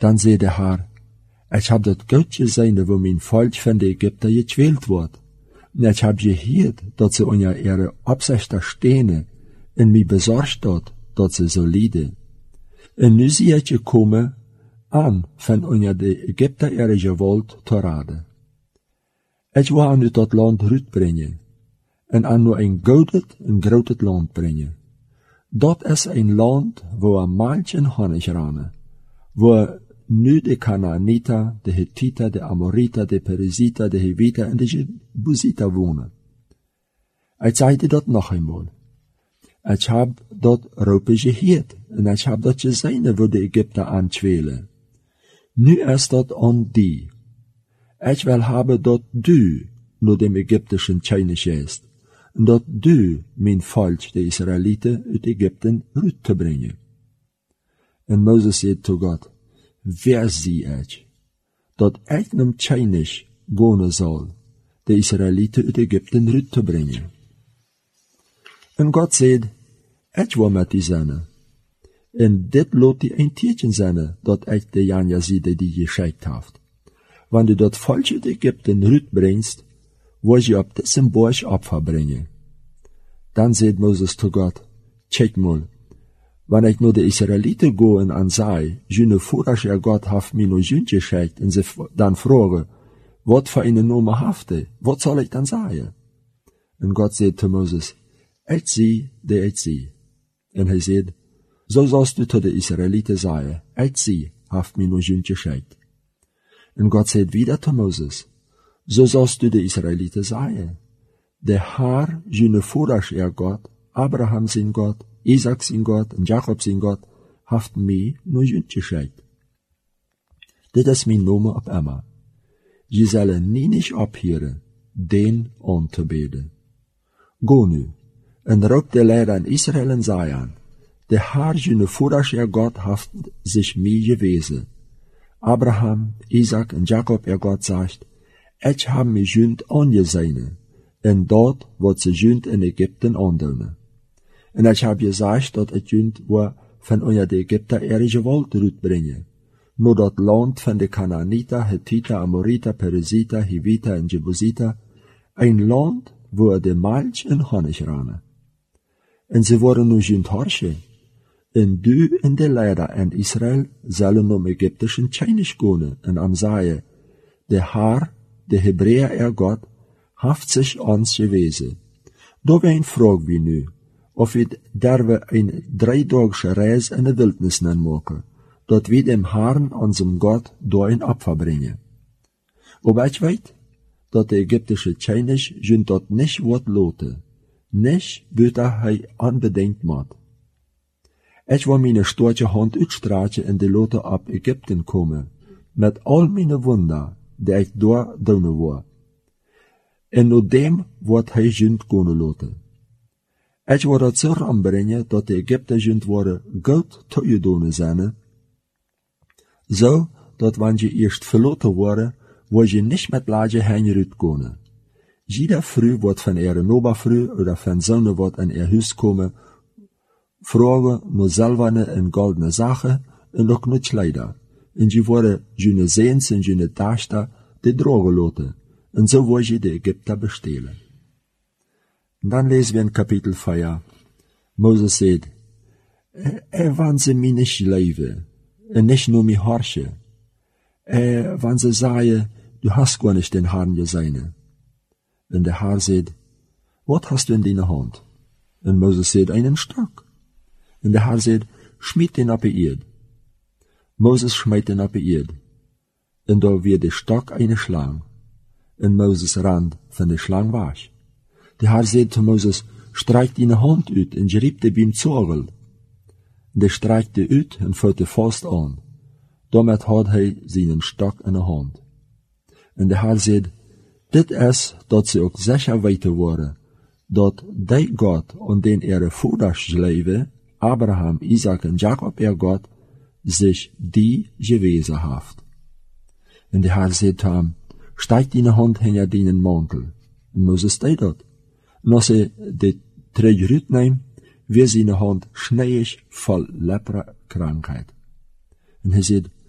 Dan zei de Heer, ik heb dat goed gezien wo mijn volk van de Egypter gequält wordt. En ik heb gehoord dat ze onder ihre opzichter stehen en mij bezorgd dat ze zo lijden. En nu zie ik gekomen aan van onder de Egypter ihre gewalt te raden. Ik wil aan u dat land uitbrengen en aan u een groot land brengen. Dat is een land waar melk en honig ranen, waar nu de Kanaaniter, de Hittiter, de Amoriter, de Periziter, de Heviter en de Jebusiter wonen. Ik zeide dat nog eenmaal. Ik heb dat roepen gehoord en ik heb dat gezien wo de Egypter aankwelen. Nu is dat aan die. Ik wil hebben dat du naar dem Ägyptischen König gehst en dat du mijn volk, de Israëlieten, uit Egypten uit te brengen. En Moses zei tot God, wer zie ik, dat ik nem König gaan zal, de Israëlieten uit Egypten uit te brengen. En God zei, ik wil met die zijn. En dit laat die een teken zijn, dat ik de Janja zie die geschikt heeft. Wanneer du dat volk uit Egypten uitbringst, wil je op deze borg Opfer brengen. Dan zei Moses tot God, kijk mal, wanneer ik naar de Israëlieten ga en aan zei, jene vorige God heeft mij nog jünt geschikt, en ze dan vragen, wat voor een Name heeft hij, wat zal ik dan zeggen? En God zei tot Moses, ik zie de ik zie. En hij zei, zo zalst du tot de Israëlieten zeggen, ik zie, heeft mij nog jünt geschikt. En God zei wieder tot Moses, zo zalst du de Israëlieten zeggen, de Heer, jene vorige God, Abraham zijn God, Isaac zijn God en Jacob zijn God, heeft mij nog jünt geschikt. Dit is mijn Name op Emma. Je zullen niet opheren, den aan te beden. Go nu, en roep de leider in Israël en zeggen, de Heer, jene vorige God, heeft zich mij gewezen. Abraham, Isaac en Jacob, God zegt, ik heb mij jünt aangezien, en dat wat ze jünt in Egypten aandoen. En ik heb gezegd dat het jünt waar van onder de Egypter ihre gewalt uitbrengen, naar dat land van de Kanaaniter, Hittiter, Amoriter, Periziter, Hiviter en Jebusiter, een land waar de melk en honig ranen. En ze worden nu jünt harsje, en du en de leider in Israël zullen om Ägyptischen König gaan en aan zeggen, de Heer, de Hebräer God, heeft zich ons gewezen. Door een vraag wie nu, of we derwe een 3-daagse reis in de wildnis maken, dat we dem Herrn, unserem God, door een Opfer brengen. Aber ich weet, dat de Ägyptische König jünt dat nicht wat loten, nicht würde hij unbedingt maat. Ich wil meine stootje hand uitstrekken en de loten op Ägypten komen, met al meine Wunder, die ik door doen wil. En nur dem wordt hij jünt kunnen loten. Ich wil dat zo aanbrengen, dat de Ägypter jünt worden goed toegedaan zijn, zo dat wanneer je eerst verloten worden, wil je niet met laatje heen uitkomen. Jeder vrouw wordt van ihre Nobervrouw oder van zonen wordt in ihr huis komen, vragen naar zilverne en goldene zaken en ook naar kleider. En je worden jene zeens en jene tasten de drogen loten. En zo wil je de Ägypter bestelen. Dan lezen we in kapitel 4. Moses zegt, wanneer ze mij niet leven, en nicht nur mi horche. Wann sie sagen, du hast gar nicht den Herrn gesehen. Und der Herr sagt, was hast du in deiner Hand? Und Moses sagt, einen Stock. Und der Herr sagt, schmied den auf die Erde. Moses schmied den auf die Erde. Und da wird der Stock eine Schlange. Und Moses rand von der Schlange weg. Der Herr sagt zu Moses, streik deine Hand uit und gerieb die beim Zorgel. Der streikte uit en volte vast aan. Damit had hij zijn stok in de hand. En de Heer zei, dit is dat ze ook zeker weten worden, dat die God, aan den ihre Vaders leven, Abraham, Isaac en Jacob God, zich die gewezen heeft. En de Heer zei tot hem, steek die hand hinter deinen Mantel. En Moses deed dat. En als hij de trage uitneemt, weer zijn hand schneiig vol lepra-krankheid. En hij zei,